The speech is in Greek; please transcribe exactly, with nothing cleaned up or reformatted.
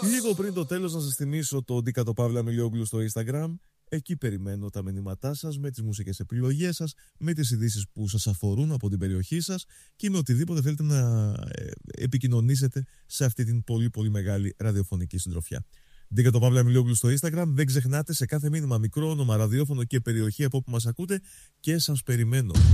Λίγο πριν το τέλος να σας θυμίσω το Ντίκατο Παύλα Μιλιόγλου στο Instagram. Εκεί περιμένω τα μηνύματά σας με τις μουσικές επιλογές σας, με τις ειδήσεις που σας αφορούν από την περιοχή σας και με οτιδήποτε θέλετε να ε, επικοινωνήσετε σε αυτή την πολύ πολύ μεγάλη ραδιοφωνική συντροφιά. Ντίκατο Παύλα Μιλιόγλου στο Instagram. Δεν ξεχνάτε σε κάθε μήνυμα μικρό όνομα, ραδιόφωνο και περιοχή από όπου μας ακούτε και σας περιμένω.